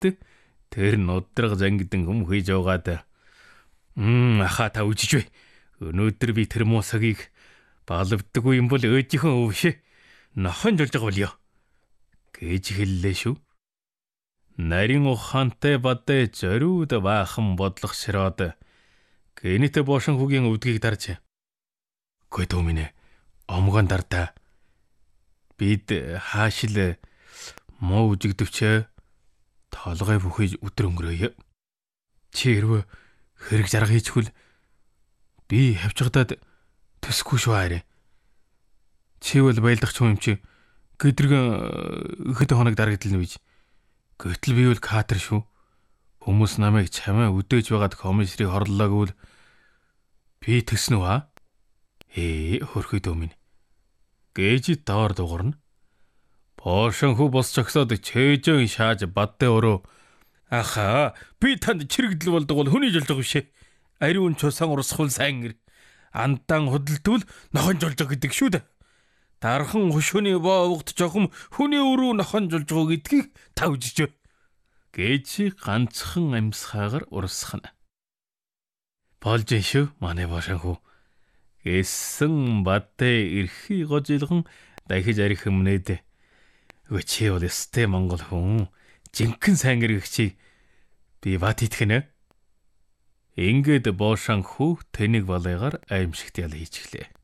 тэр нудраг зангидан хүм хийж яваад аха та үжиж бай. Өнөөдөр би тэр муусагийг балавддаггүй юм бол өөдийнхөө өвшөө нохон жолж байгаа болё гэж хэллээ шүү. Нарийн ухаантай бадай зориуд баахан бодлох широод гэнэт бошин хүүгийн өвдгийг дарж "Гүй дөө минь омгон дардаа. Бид хаашил муу үжигдвчээ толгой бүхий өдөр өнгөрөөе. Чи хэрвээ хэрэг жарга хийчихвэл би хавчгадаад төсөхгүй шүү арай. Чи бол байлдах юм чи гэдрэг хэд хоног дарагдлаа бийж. Гэтэл би бол катер шүү. Хүмүүс намайг чамаа үдээж байгаад комиссрийг хорлолоогүй би төснө үү? Хөрхий дөө минь. Гэж доор дуурна. Бошин хүү бос чогсоод чэжэн шааж бадтай өрөө. Аха, би танд чирэгдэл болдог бол хүний жолж байгаа бишээ. Ариун чусан урсхул сайн гэр. Андан хөдөлтөл нохон жолж байгаа гэдэг шүү дээ. Дархан хушууны боовгт жохом хүний өрөө нохон жолж байгаа гэдгийг та үжиж. Гэж ганцхан амьсгаагаар урсгана. Болж шүү манай бошин хүү. Эсэн бадтай эрхий гожилгон дахиж арих өмнөд. Чи бол өстэй монгол хүн. Жинхэнэ сайн гэрэгчий би бат итгэнэ. Ингээд боошин хүү тэнэг балайгаар аимшигт ял хийж гэлээ.